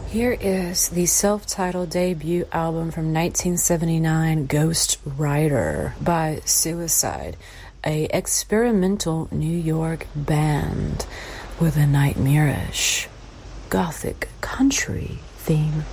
Here is the self-titled debut album from 1979, Ghost Rider by Suicide, a experimental New York band with a nightmarish gothic country theme.